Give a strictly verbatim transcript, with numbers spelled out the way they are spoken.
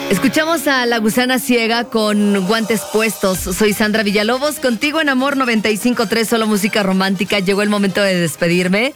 Escuchamos a La Gusana Ciega con Guantes Puestos. Soy Sandra Villalobos, contigo en Amor noventa y cinco punto tres, solo música romántica. Llegó el momento de despedirme.